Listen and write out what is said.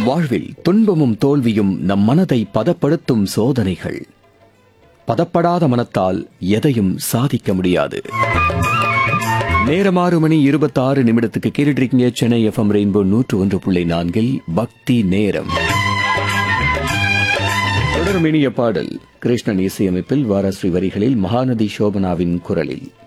வாழ்வில் துன்பமும் தோல்வியும் நம் மனதை பதப்படுத்தும் சோதனைகள். பதப்படாத மனத்தால் எதையும் சாதிக்க முடியாது. நேரம் 6:26 கேட்டுட்டு சென்னை FM ரெயின்போ 101.4 பக்தி நேரம். தொடரும் இனிய பாடல் கிருஷ்ணன் இசையமைப்பில் வாராஸ்ரீ வரிகளில் மகாநதி சோபனாவின் குரலில்.